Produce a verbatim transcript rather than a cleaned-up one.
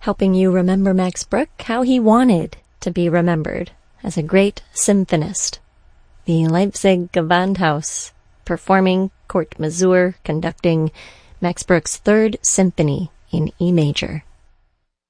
helping you remember Max Bruch how he wanted to be remembered as a great symphonist. The Leipzig Gewandhaus, performing Kurt Masur conducting Max Bruch's Third Symphony in E major.